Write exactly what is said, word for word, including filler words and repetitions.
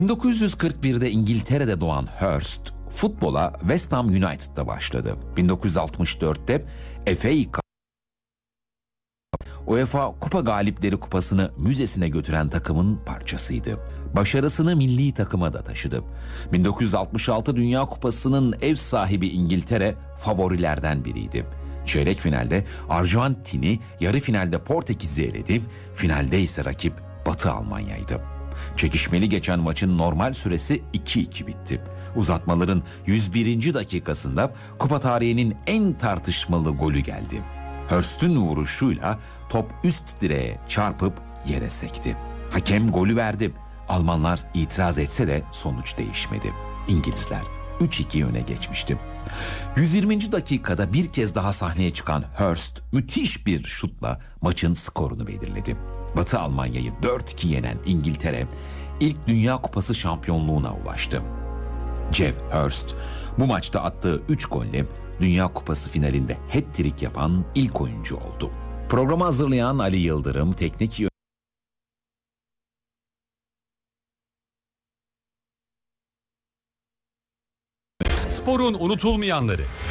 bin dokuz yüz kırk birde İngiltere'de doğan Hurst, futbola West Ham United'da başladı. bin dokuz yüz altmış dörtte F A Cup, UEFA Kupa Galipleri Kupası'nı müzesine götüren takımın parçasıydı. Başarısını milli takıma da taşıdı. bin dokuz yüz altmış altı Dünya Kupası'nın ev sahibi İngiltere favorilerden biriydi. Çeyrek finalde Arjantin'i, yarı finalde Portekiz'i eledi, finalde ise rakip Batı Almanya'ydı. Çekişmeli geçen maçın normal süresi iki iki bitti. Uzatmaların yüz birinci dakikasında kupa tarihinin en tartışmalı golü geldi. Hurst'ün vuruşuyla top üst direğe çarpıp yere sekti. Hakem golü verdi. Almanlar itiraz etse de sonuç değişmedi. İngilizler üç iki öne geçmişti. yüz yirminci dakikada bir kez daha sahneye çıkan Hurst müthiş bir şutla maçın skorunu belirledi. Batı Almanya'yı dört iki yenen İngiltere ilk Dünya Kupası şampiyonluğuna ulaştı. Jeff Hurst bu maçta attığı üç golle Dünya Kupası finalinde hat-trick yapan ilk oyuncu oldu. Programı hazırlayan Ali Yıldırım, teknik Sporun unutulmayanları.